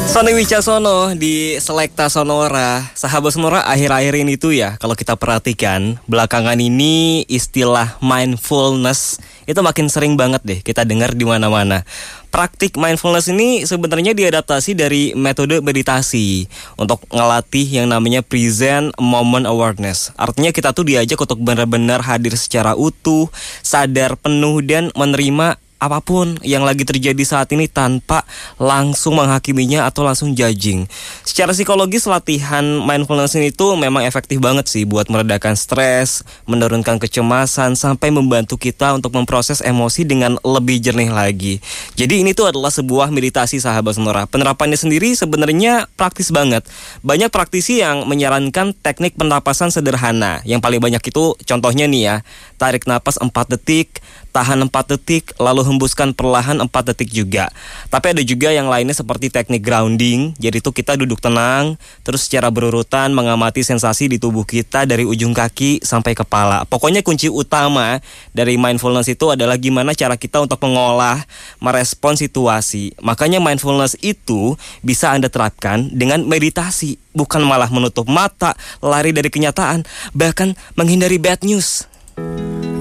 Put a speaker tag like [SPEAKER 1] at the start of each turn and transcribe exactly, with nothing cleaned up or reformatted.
[SPEAKER 1] Sony Wicaksono di Selekta Sonora. Sahabat Sonora, akhir-akhir ini tuh ya, kalau kita perhatikan belakangan ini istilah mindfulness itu makin sering banget deh kita dengar di mana-mana. Praktik mindfulness ini sebenarnya diadaptasi dari metode meditasi untuk ngelatih yang namanya present moment awareness. Artinya kita tuh diajak untuk benar-benar hadir secara utuh, sadar penuh dan menerima apapun yang lagi terjadi saat ini tanpa langsung menghakiminya atau langsung judging. Secara psikologis, latihan mindfulness ini tuh memang efektif banget sih buat meredakan stres, menurunkan kecemasan, sampai membantu kita untuk memproses emosi dengan lebih jernih lagi. Jadi ini tuh adalah sebuah meditasi, sahabat Sonora. Penerapannya sendiri sebenarnya praktis banget. Banyak praktisi yang menyarankan teknik penapasan sederhana. Yang paling banyak itu contohnya nih ya, tarik napas empat detik, tahan empat detik, lalu hembuskan perlahan empat detik juga. Tapi ada juga yang lainnya seperti teknik grounding. Jadi itu kita duduk tenang, terus secara berurutan mengamati sensasi di tubuh kita dari ujung kaki sampai kepala. Pokoknya kunci utama dari mindfulness itu adalah gimana cara kita untuk mengolah, merespon situasi. Makanya mindfulness itu bisa Anda terapkan dengan meditasi, bukan malah menutup mata, lari dari kenyataan, bahkan menghindari bad news.